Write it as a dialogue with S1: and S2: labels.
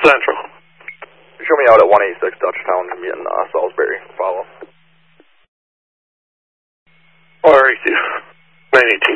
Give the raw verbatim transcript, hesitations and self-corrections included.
S1: Central.
S2: Show me out at one eighty-six Dutchtown in uh, Salisbury. Follow.
S1: Or eighteen. nine eighteen.